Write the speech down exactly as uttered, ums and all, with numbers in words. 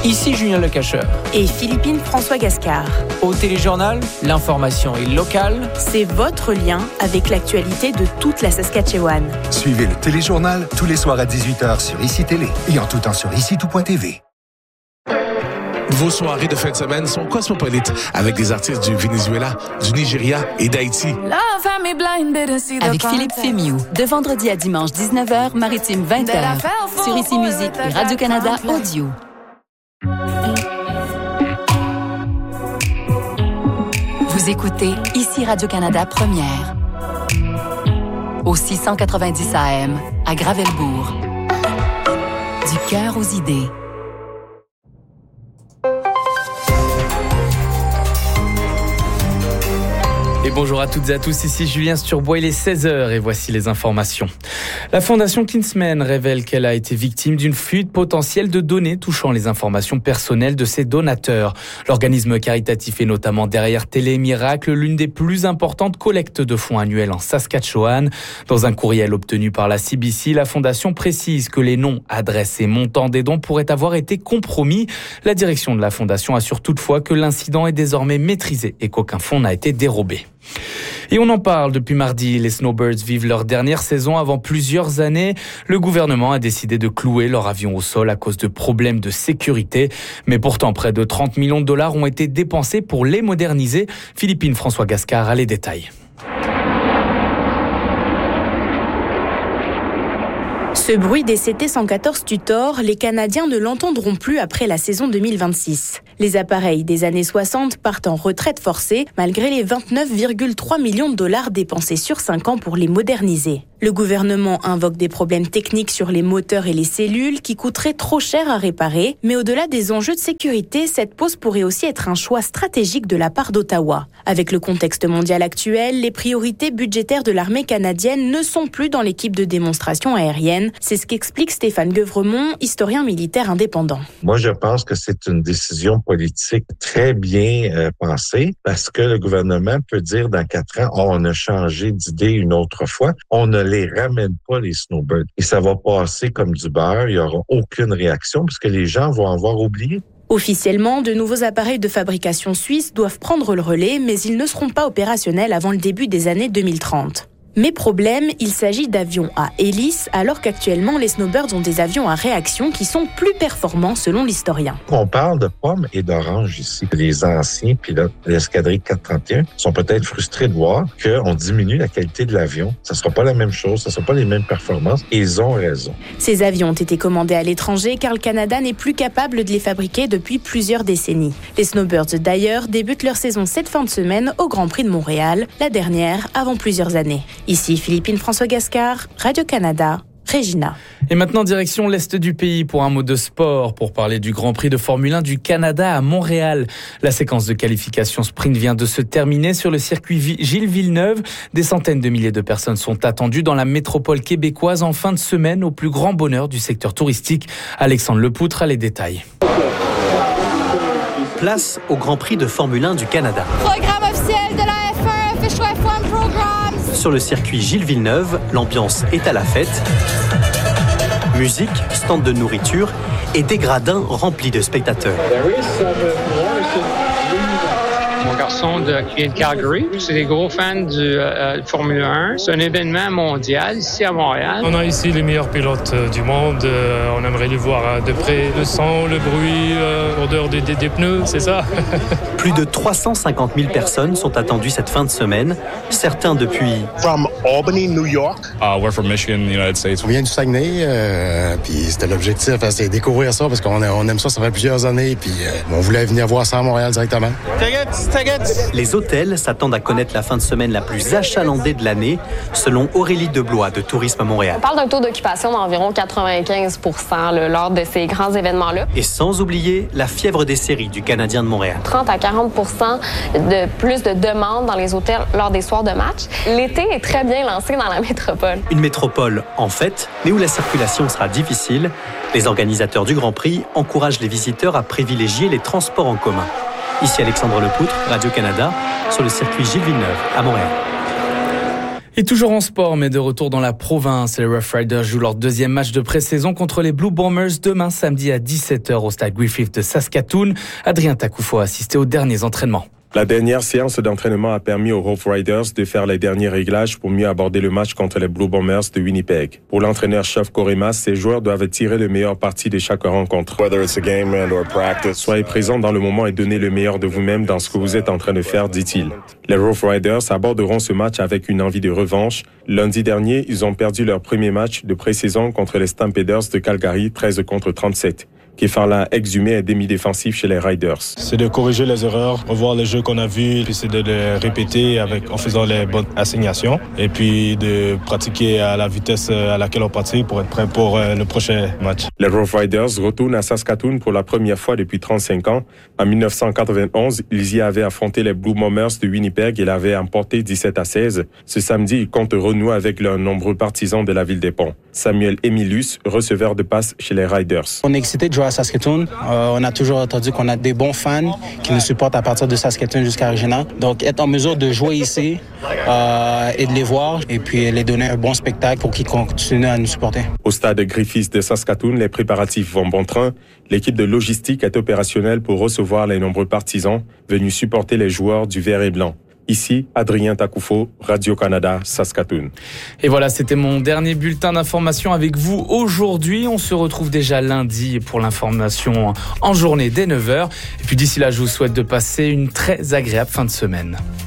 Ici Julien Lecacheur. Et Philippine François Gascard. Au Téléjournal, l'information est locale. C'est votre lien avec l'actualité de toute la Saskatchewan. Suivez le Téléjournal tous les soirs à dix-huit heures sur Ici Télé et en tout temps sur ici tout point t v. Vos soirées de fin de semaine sont cosmopolites avec des artistes du Venezuela, du Nigeria et d'Haïti. Avec Philippe Fémiou, de vendredi à dimanche dix-neuf heures, maritime vingt heures, sur Ici Musique et Radio-Canada Audio. Vous écoutez Ici Radio-Canada Première, au six cent quatre-vingt-dix A M, à Gravelbourg. Du cœur aux idées. Et bonjour à toutes et à tous, ici Julien Sturbois, il est seize heures et voici les informations. La Fondation Kinsmen révèle qu'elle a été victime d'une fuite potentielle de données touchant les informations personnelles de ses donateurs. L'organisme caritatif est notamment derrière Télé Miracle, l'une des plus importantes collectes de fonds annuelles en Saskatchewan. Dans un courriel obtenu par la C B C, la Fondation précise que les noms, adresses et montants des dons pourraient avoir été compromis. La direction de la Fondation assure toutefois que l'incident est désormais maîtrisé et qu'aucun fonds n'a été dérobé. Et on en parle depuis mardi, les Snowbirds vivent leur dernière saison avant plusieurs années. Le gouvernement a décidé de clouer leur avion au sol à cause de problèmes de sécurité. Mais pourtant, près de trente millions de dollars ont été dépensés pour les moderniser. Philippine François Gascard a les détails. Ce bruit des C T cent quatorze Tutor, les Canadiens ne l'entendront plus après la saison deux mille vingt-six. Les appareils des années soixante partent en retraite forcée, malgré les vingt-neuf virgule trois millions de dollars dépensés sur cinq ans pour les moderniser. Le gouvernement invoque des problèmes techniques sur les moteurs et les cellules qui coûteraient trop cher à réparer, mais au-delà des enjeux de sécurité, cette pause pourrait aussi être un choix stratégique de la part d'Ottawa. Avec le contexte mondial actuel, les priorités budgétaires de l'armée canadienne ne sont plus dans l'équipe de démonstration aérienne. C'est ce qu'explique Stéphane Guevremont, historien militaire indépendant. Moi, je pense que c'est une décision politique très bien euh, pensée parce que le gouvernement peut dire dans quatre ans, oh, on a changé d'idée une autre fois. On ne les ramène pas, les Snowbirds. Et ça va passer comme du beurre. Il n'y aura aucune réaction parce que les gens vont avoir oublié. Officiellement, de nouveaux appareils de fabrication suisse doivent prendre le relais, mais ils ne seront pas opérationnels avant le début des années deux mille trente. Mais problème, il s'agit d'avions à hélice, alors qu'actuellement, les Snowbirds ont des avions à réaction qui sont plus performants selon l'historien. On parle de pommes et d'oranges ici. Les anciens pilotes de l'escadrille quatre cent trente et un sont peut-être frustrés de voir qu'on diminue la qualité de l'avion. Ça ne sera pas la même chose, ça ne sera pas les mêmes performances, et ils ont raison. Ces avions ont été commandés à l'étranger car le Canada n'est plus capable de les fabriquer depuis plusieurs décennies. Les Snowbirds, d'ailleurs, débutent leur saison cette fin de semaine au Grand Prix de Montréal, la dernière avant plusieurs années. Ici Philippine François Gascard, Radio-Canada, Regina. Et maintenant, direction l'Est du pays pour un mot de sport, pour parler du Grand Prix de Formule un du Canada à Montréal. La séquence de qualification sprint vient de se terminer sur le circuit Gilles Villeneuve. Des centaines de milliers de personnes sont attendues dans la métropole québécoise en fin de semaine, au plus grand bonheur du secteur touristique. Alexandre Lepoutre a les détails. Place au Grand Prix de Formule un du Canada. Programme officiel de la F un, Official F un Program. Sur le circuit Gilles Villeneuve, l'ambiance est à la fête. Musique, stand de nourriture et des gradins remplis de spectateurs. Mon garçon de, qui vient de Calgary, c'est des gros fans du euh, Formule un. C'est un événement mondial ici à Montréal. On a ici les meilleurs pilotes euh, du monde. Euh, on aimerait les voir euh, de près. Le son, le bruit, euh, l'odeur des, des, des pneus, c'est ça. Plus de trois cent cinquante mille personnes sont attendues cette fin de semaine. Certains depuis... From Albany, New York. Uh, we're from Michigan, United States. On vient du Saguenay, euh, puis c'était l'objectif, hein, c'est découvrir ça parce qu'on on aime ça, ça fait plusieurs années, puis euh, on voulait venir voir ça à Montréal directement. Les hôtels s'attendent à connaître la fin de semaine la plus achalandée de l'année, selon Aurélie Deblois de Tourisme à Montréal. On parle d'un taux d'occupation d'environ quatre-vingt-quinze pour cent là, lors de ces grands événements-là. Et sans oublier la fièvre des séries du Canadien de Montréal. trente à quarante pour cent de plus de demandes dans les hôtels lors des soirs de match. L'été est très bien lancé dans la métropole. Une métropole en fête, mais où la circulation sera difficile. Les organisateurs du Grand Prix encouragent les visiteurs à privilégier les transports en commun. Ici Alexandre Lepoutre, Radio-Canada, sur le circuit Gilles Villeneuve, à Montréal. Et toujours en sport, mais de retour dans la province, les Rough Riders jouent leur deuxième match de pré-saison contre les Blue Bombers demain samedi à dix-sept heures au stade Griffith de Saskatoon. Adrien Takoufo a assisté aux derniers entraînements. La dernière séance d'entraînement a permis aux Rough Riders de faire les derniers réglages pour mieux aborder le match contre les Blue Bombers de Winnipeg. Pour l'entraîneur-chef Koremas, ses joueurs doivent tirer le meilleur parti de chaque rencontre. Soyez présents dans le moment et donnez le meilleur de vous-même dans ce que vous êtes en train de faire, dit-il. Les Rough Riders aborderont ce match avec une envie de revanche. Lundi dernier, ils ont perdu leur premier match de pré-saison contre les Stampeders de Calgary, treize contre trente-sept. Kefala a exhumé un demi-défensif chez les Riders. C'est de corriger les erreurs, revoir les jeux qu'on a vus, puis c'est de les répéter avec, en faisant les bonnes assignations et puis de pratiquer à la vitesse à laquelle on pratique pour être prêt pour le prochain match. Les Rough Riders retournent à Saskatoon pour la première fois depuis trente-cinq ans. En dix-neuf cent quatre-vingt-onze, ils y avaient affronté les Blue Bombers de Winnipeg et l'avaient emporté dix-sept à seize. Ce samedi, ils comptent renouer avec leurs nombreux partisans de la ville des Ponts. Samuel Emilus, receveur de passe chez les Riders. On est excité de jouer à Saskatoon. Euh, on a toujours entendu qu'on a des bons fans qui nous supportent à partir de Saskatoon jusqu'à Regina. Donc, être en mesure de jouer ici euh, et de les voir et puis les donner un bon spectacle pour qu'ils continuent à nous supporter. Au stade Griffith de Saskatoon, les préparatifs vont bon train. L'équipe de logistique est opérationnelle pour recevoir les nombreux partisans venus supporter les joueurs du vert et blanc. Ici, Adrien Takoufo, Radio-Canada, Saskatoon. Et voilà, c'était mon dernier bulletin d'information avec vous aujourd'hui. On se retrouve déjà lundi pour l'information en journée dès neuf heures. Et puis d'ici là, je vous souhaite de passer une très agréable fin de semaine.